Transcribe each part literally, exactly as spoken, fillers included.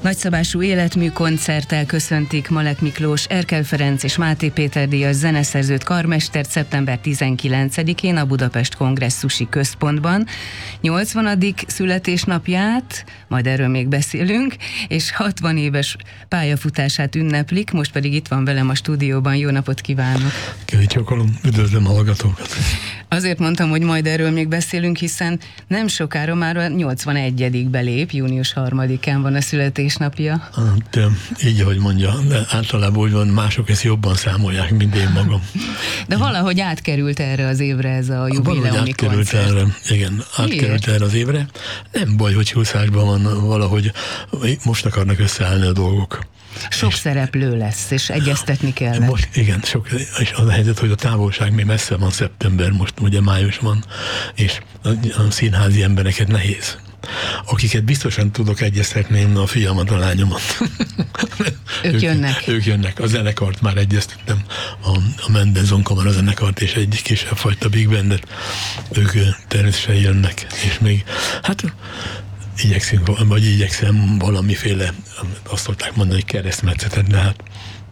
Nagyszabású életmű koncerttel köszöntik Malek Miklós, Erkel Ferenc és Máté Péter díjas zeneszerzőt, karmestert szeptember tizenkilencedikén a Budapest Kongresszusi Központban. nyolcvanadik születésnapját, majd erről még beszélünk, és hatvan éves pályafutását ünneplik, most pedig itt van velem a stúdióban. Jó napot kívánok! Kívánok, üdvözlöm a hallgatókat! Azért mondtam, hogy majd erről még beszélünk, hiszen nem sokára már a nyolcvanegyedik belép, június harmadikán van a születésnapja. Hát, így, ahogy mondja, de általában úgy van, mások ezt jobban számolják, mint én magam. De valahogy átkerült erre az évre ez a jubileumi koncert. Erre, igen, átkerült Miért? erre az évre. Nem baj, hogy húszásban van valahogy, most akarnak összeállni a dolgok. Sok és szereplő lesz, és egyeztetni kell. Most igen, sok, és az a helyzet, hogy a távolság még messze van, szeptember, most ugye május van, és a, a színházi embereket nehéz. Akiket biztosan tudok egyeztetni, a fiamat, a lányomat. ők, ők jönnek. Ők jönnek. A zenekart már egyeztettem, a, a Mendelssohn Kamara zenekart, és egy kisebb fajta Big Bandet. Ők természetesen jönnek, és még, hát igyekszünk, vagy igyekszem valamiféle, azt szokták mondani, hogy keresztmetszetet, de hát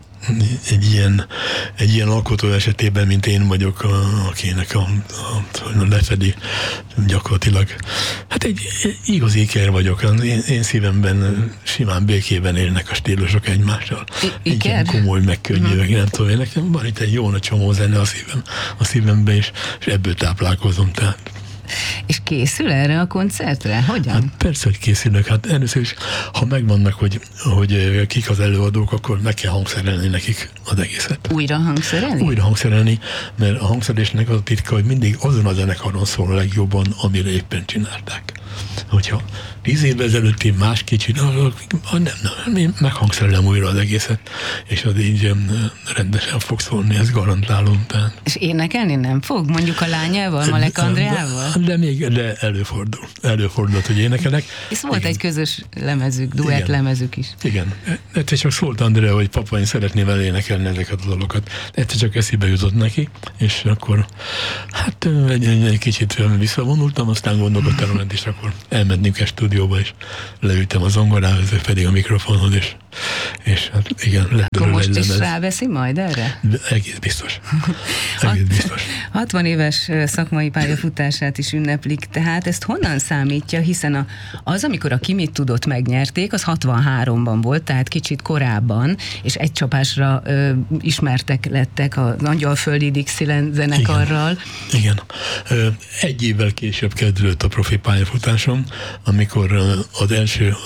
egy ilyen, egy ilyen alkotó esetében, mint én vagyok, a, akinek a, a, a lefedi gyakorlatilag. Hát egy igazi iker vagyok. Én, én szívemben simán békében élnek a stílusok egymással. I- iker? Ilyen komoly, megkönnyűek, uh-huh. nem tudom, én nekem van itt egy jó nagy csomó zene a, szívem, a szívemben, és, és ebből táplálkozom, tehát. És készül erre a koncertre? Hogyan? Hát persze, hogy készülök. Hát először is, ha megvannak, hogy, hogy kik az előadók, akkor meg kell hangszerelni nekik az egészet. Újra hangszerelni? Újra hangszerelni, mert a hangszerelésnek az a titka, hogy mindig azon a zenekaron szól a legjobban, amire éppen csinálták. Hogyha tíz évvel ezelőtt én más kicsit, nem, nem, én meghangszerelem újra az egészet, és az így rendesen fog szólni, ezt garantálom. Tehát. És énekelni nem fog? Mondjuk a lányával, Malek Andreával? De, de még de előfordul. Előfordult, hogy énekelek. És volt igen. egy közös lemezük, duett lemezük is. Igen. Egyszer csak szólt Andrea, hogy papa, én szeretném elénekelni ezeket a dalokat. Egyszer csak eszébe jutott neki, és akkor hát egy, egy, egy kicsit visszavonultam, aztán gondolkodtam, és akkor elmentünk a stúdióba, és leültem a zongorához, ő pedig a mikrofonhoz, és, és hát igen, lehet. Akkor most is ráveszi majd erre? De egész biztos. Egész biztos. hatvan éves szakmai pályafutását is ünneplik, tehát ezt honnan számítja, hiszen a, az, amikor a Ki mit tudott megnyerték, az hatvanháromban volt, tehát kicsit korábban, és egy csapásra ö, ismertek lettek az Angyalföldi Dixieland zenekarral. Igen. Igen. Egy évvel később kezdődött a profi pályafutásom, amikor az első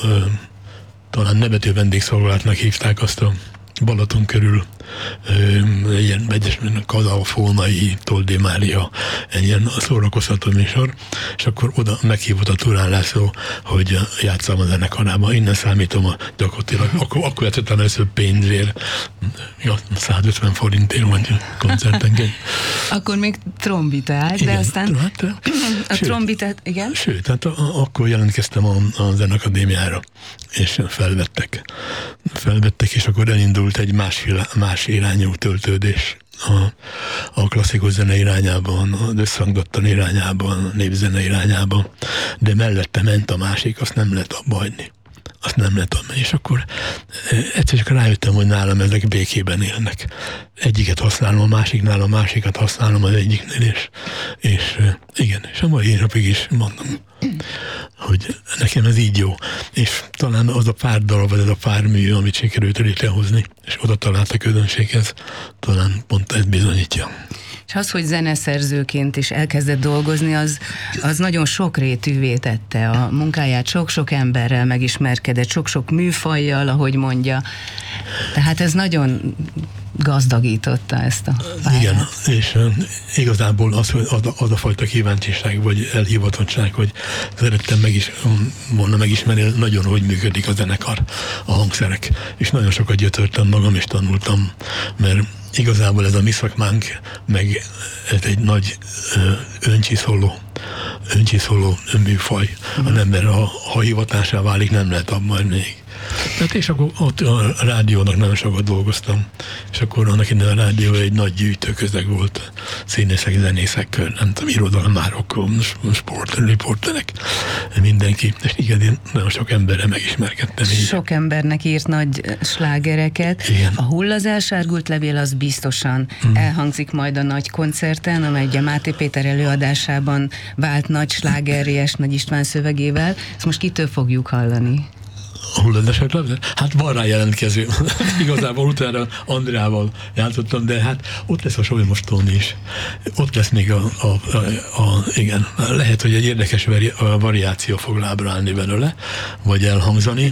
talán nevető vendégszolgálatnak hívták azt a Balaton körül ö, ilyen vegyes, Kazalfónai, Toldi Mária, egy ilyen szórakoztató műsor, és akkor oda meghívott a Turán László, hogy játsszam a zenekarában. Innen számítom a gyakorlatilag, akkor, akkor játszottam először pénzért, százötven forintért vagy koncertenként. Akkor még trombitát, de aztán hát, a sőt, trombitát, igen? Sőt, hát a, a, akkor jelentkeztem a, a Zenakadémiára, és felvettek. Felvettek, és akkor elindult egy más, más irányú töltődés a, a klasszikus zene irányában, az összhangdottan irányában, a népzene irányában, de mellette ment a másik, azt nem lehet abba hagyni. Azt nem lehet abba. És akkor egyszer csak rájöttem, hogy nálam ezek békében élnek. Egyiket használom, a másiknál, a másikat használom az egyiknél, és, és igen, és a mai napig is mondom, hogy nekem ez így jó. És talán az a pár dal, vagy az a pár mű, amit sikerült létrehozni, és oda talált a közönséghez, talán pont ez bizonyítja. És az, hogy zeneszerzőként is elkezdett dolgozni, az, az nagyon sokrétűvé tette a munkáját, sok-sok emberrel megismerkedett, sok-sok műfajjal, ahogy mondja. Tehát ez nagyon gazdagította ezt a pályát. Igen, és uh, igazából az, hogy az, a, az a fajta kíváncsiság, vagy elhivatottság, hogy szerettem meg is, um, volna megismerni, nagyon hogy működik a zenekar, a hangszerek. És nagyon sokat gyötörtem magam, és tanultam, mert igazából ez a mi szakmánk, meg ez egy nagy ö, öncsiszoló, öncsiszoló műfaj. Mm. A ember, ha, ha hivatásá válik, nem lehet abban még. Tehát és akkor ott a rádiónak nagyon sokat dolgoztam, és akkor annak innen a rádió egy nagy gyűjtőközeg volt. színészek, zenészek, nem tudom, irodalmárok, sport, riporterek, mindenki. És igen, én nagyon sok emberre megismerkedtem. Sok embernek írt nagy slágereket. Igen. A Hull az elsárgult levél az biztosan hmm. elhangzik majd a nagy koncerten, amely a Máté Péter előadásában vált nagy slágerries Nagy István szövegével. Ezt most kitől fogjuk hallani? A hulladását labda? Hát van rá jelentkező. Igazából utána Andrával játszottam, de hát ott lesz a Solymostón is. Ott lesz még a, a, a, a igen, lehet, hogy egy érdekes vari, a variáció fog lábra állni belőle, vagy elhangzani.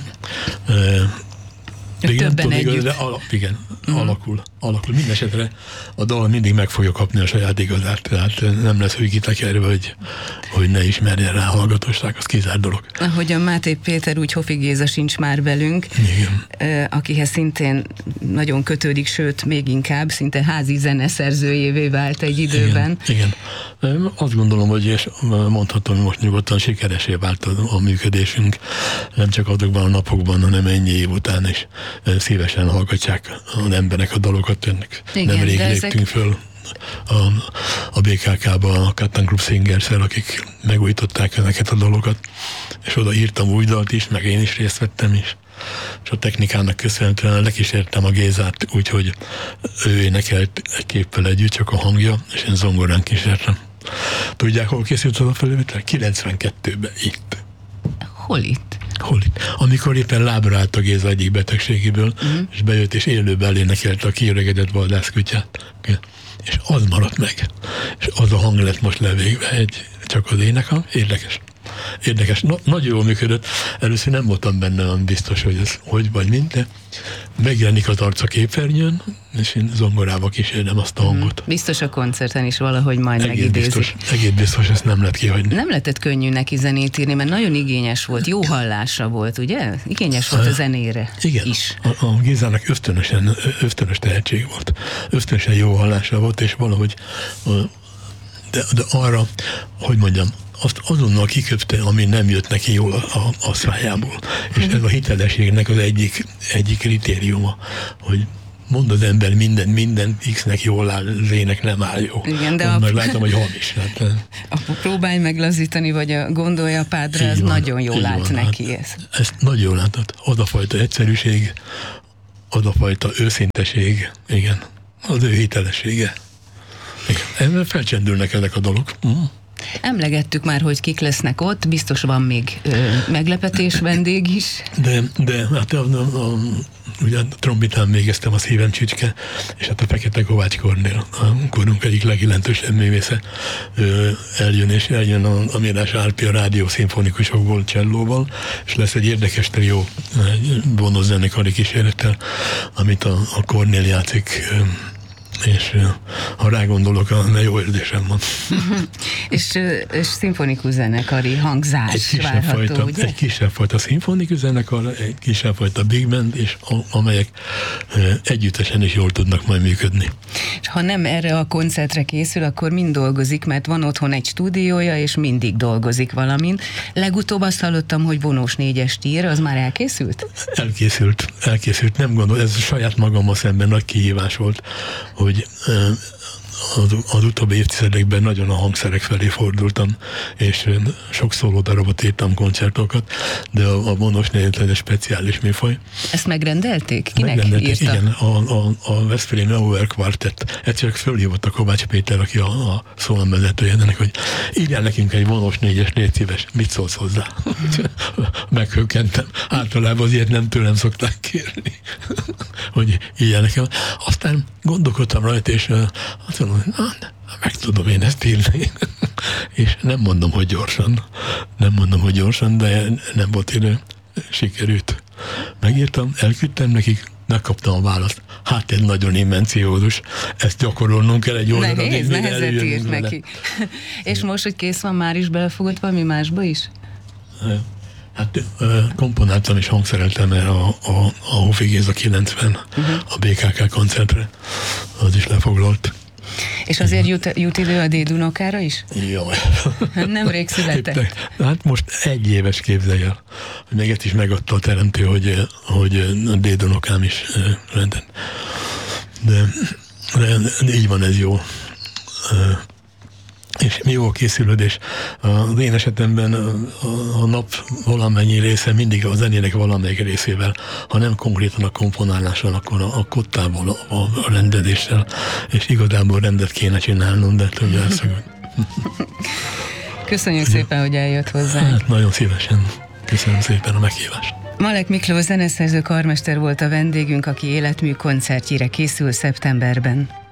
Igen, többen tudom, együtt. De alap, igen, mm. alakul, alakul. Mindenesetre a dal mindig meg fogja kapni a saját igazát, tehát nem lesz úgy kitekerve, hogy, hogy ne ismerjen rá a hallgatóság, az kizárt dolog. Ahogy a Máté Péter, úgy Hofi Géza sincs már velünk, igen. Akihez szintén nagyon kötődik, sőt, még inkább, szinte házi zeneszerzőjévé vált egy időben. Igen, igen. Azt gondolom, hogy és mondhatom, hogy most nyugodtan sikeresé vált a, a működésünk, nem csak azokban a napokban, hanem ennyi év után is szívesen hallgatják az emberek a dalokat. Igen, nemrég léptünk ezek... föl a, a bé ká ká-ba a Cotton Club Singers-el, akik megújították ezeket a dalokat, és oda írtam új dalt is, meg én is részt vettem is. És a technikának köszönhetően lekísértem a Gézát, úgyhogy ő énekelt egy képpel együtt, csak a hangja, és én zongorán kísértem. Tudják, hol készült az a felvétel? kilencvenkettőben itt. Hol itt? Hol itt? Amikor éppen lábra állt a Géza egyik betegségéből, uh-huh. és bejött, és élőben énekelte a kiöregedett vadászkutyát. És az maradt meg. És az a hang lett most levégve, egy, csak az énekhang. Érdekes. Érdekes. Na, nagyon jól működött. Először nem voltam benne olyan biztos, hogy ez hogy vagy mint, de megjelenik az arca képernyőn, és én zongorába kísérem azt a hangot. Hmm. Biztos a koncerten is valahogy majd egész megidézik. Biztos, egész biztos, ezt nem lehet kihagyni. Nem lehetett könnyű neki zenét írni, mert nagyon igényes volt, jó hallásra volt, ugye? Igényes volt a zenére igen, is. A, a Gézának ösztönösen, ösztönös tehetség volt. Ösztönösen jó hallása volt, és valahogy de, de arra, hogy mondjam, azt azonnal kiköpte, ami nem jött neki jól a, a, a szájából. És ez a hitelességnek az egyik, egyik kritériuma, hogy mond az ember minden, minden X-nek jól áll, Z-nek nem áll jó. Igen, de a... meg a... látom, hogy hamis. Hát, a próbálj meglazítani, vagy a gondolja pádra, ez van, nagyon jól állt van, neki. Hát, ez. Ezt nagyon jól látott. Az a fajta egyszerűség, az a fajta őszinteség, igen, az ő hitelessége. Igen. Felcsendülnek ezek a dolgok. Mm. Emlegettük már, hogy kik lesznek ott, biztos van még ö, meglepetés vendég is. De, de hát a, a, a, ugye a trombitán végeztem a Szívem Csücske, és hát a Fekete Kovács Kornél, a korunk egyik legjelentősebb művésze eljön, és eljön a, a Mérás Árpi a rádió szimfonikusokból, csellóval, és lesz egy érdekes trió, vonós zenekari kísérettel, amit a, a Kornél játszik, és ha rágondolok, a jó érzésem van. és, és szimfonikus zenekari hangzás egy kisebb várható, fajta, ugye? Egy kisebb fajta szimfonikus zenekar, egy kisebb fajta big band, és a, amelyek együttesen is jól tudnak majd működni. És ha nem erre a koncertre készül, akkor mind dolgozik, mert van otthon egy stúdiója, és mindig dolgozik valamin. Legutóbb azt hallottam, hogy vonós négyes ír, az már elkészült? Elkészült, elkészült, nem gondol, ez saját magammal szemben nagy kihívás volt, hogy az, az utóbbi évtizedekben nagyon a hangszerek felé fordultam, és sok szólódarabot írtam, koncertokat, de a, a vonós négyes egy speciális műfaj. Ezt megrendelték? Kinek megrendelték, írta? Igen, a, a, a Veszprém Auer Quartet. Egyszer fölhívott a Kovács Péter, aki a, a szólamvezetője ennek, hogy írjál nekünk egy vonós négyes, légy szíves, mit szólsz hozzá? Meghökkentem. Általában azért nem tőlem szokták kérni, hogy írjál nekem. Aztán gondolkodtam rajta, és azt mondom, hogy na, meg tudom én ezt írni. És nem mondom, hogy gyorsan. Nem mondom, hogy gyorsan, de nem volt idő. Sikerült. Megírtam, elküldtem nekik, megkaptam a választ. Hát ez nagyon immenciózus. Ezt gyakorolnunk kell egy órára. Nehéz, nehezet írt neki. És most, hogy kész van, már is belefogott valami másba is? Hát komponáltam és hangszereltem erre a, a, a Hofi Géza kilencven uh-huh. a bé ká ká koncertre. Az is lefoglalt. És azért jut, jut idő a dédunokára is? Jaj. Nemrég született. Hát most egy éves, képzelj el. Még ezt is megadta a teremtő, hogy, hogy a dédunokám is rendben. De, de így van, ez jó. és jó a készülődés. Az én esetemben a, a nap valamennyi része mindig a zenének valamelyik részével, ha nem konkrétan a komponálással, akkor a, a kottával, a, a rendezéssel, és igazából rendet kéne csinálnom, de több elszögön. Köszönjük szépen, hogy eljött hozzánk. Hát nagyon szívesen. Köszönöm szépen a meghívást. Malek Miklós zeneszerző karmester volt a vendégünk, aki életmű koncertjére készül szeptemberben.